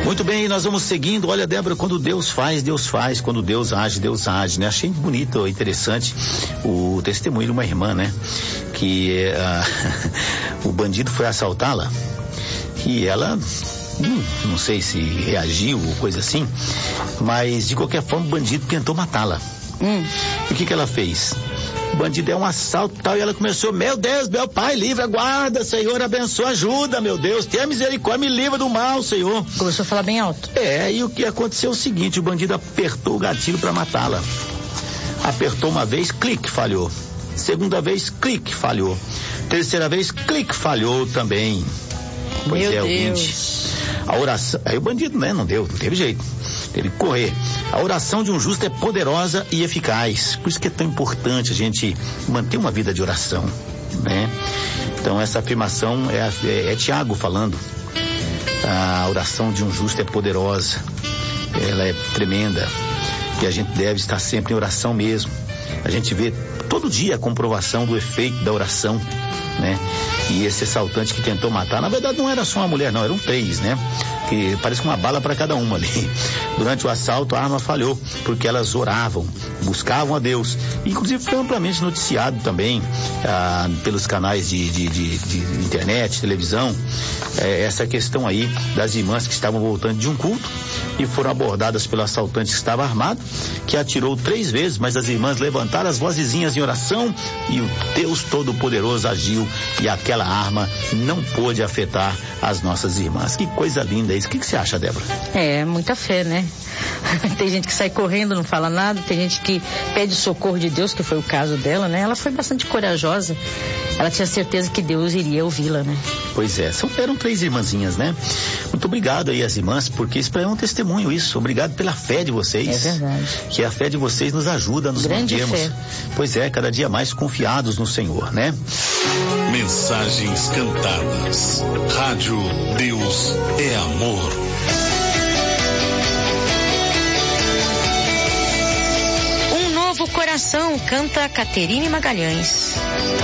Muito bem, nós vamos seguindo. Olha, Débora, quando Deus faz, Deus faz. Quando Deus age, né? Achei bonito, interessante o testemunho de uma irmã, né? Que o bandido foi assaltá-la e ela, não sei se reagiu ou coisa assim, mas de qualquer forma o bandido tentou matá-la. E o que ela fez? O bandido é um assalto e tal, e ela começou: meu Deus, meu Pai, livra, guarda, Senhor, abençoa, ajuda, meu Deus, tenha misericórdia, me livra do mal, Senhor. Começou a falar bem alto. E o que aconteceu é o seguinte: o bandido apertou o gatilho para matá-la. Apertou uma vez, clique, falhou. Segunda vez, clique, falhou. Terceira vez, clique, falhou também. Pois meu ouvinte, a oração, aí o bandido, né, não teve jeito. Teve que correr. A oração de um justo é poderosa e eficaz. Por isso que é tão importante a gente manter uma vida de oração, né? Então essa afirmação é Tiago falando. A oração de um justo é poderosa. Ela é tremenda. E a gente deve estar sempre em oração mesmo. A gente vê todo dia a comprovação do efeito da oração, né? E esse assaltante que tentou matar, na verdade não era só uma mulher, não, eram 3, né? Que parece uma bala para cada uma ali. Durante o assalto a arma falhou, porque elas oravam, buscavam a Deus. Inclusive foi amplamente noticiado também pelos canais de internet, televisão, essa questão aí das irmãs que estavam voltando de um culto e foram abordadas pelo assaltante que estava armado, que atirou 3 vezes, mas as irmãs levantaram as vozezinhas em oração e o Deus Todo-Poderoso agiu e aquela arma não pôde afetar as nossas irmãs. Que coisa linda isso. O que você acha, Débora? Muita fé, né? Tem gente que sai correndo, não fala nada, tem gente que pede socorro de Deus, que foi o caso dela, né? Ela foi bastante corajosa, ela tinha certeza que Deus iria ouvi-la, né? Pois é, eram 3 irmãzinhas, né? Muito obrigado aí às irmãs, porque isso é um testemunho, isso. Obrigado pela fé de vocês. É verdade. Que a fé de vocês nos ajuda, nos mantermos. Fé. Pois é, cada dia mais confiados no Senhor, né? Mensagens cantadas. Rádio Deus é Amor. Um novo coração, canta Caterine Magalhães.